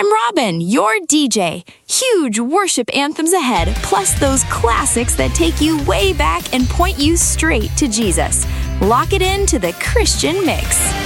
I'm Robin, your DJ. Huge worship anthems ahead, plus those classics that take you way back and point you straight to Jesus. Lock it in to the Christian Mix.